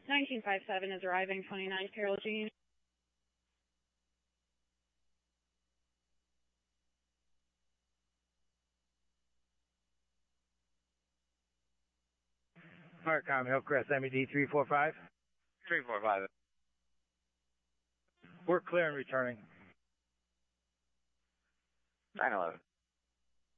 1957 is arriving, 29 Carol Jean. Markham, Hillcrest, MED 345. 345. We're clear and returning. 911.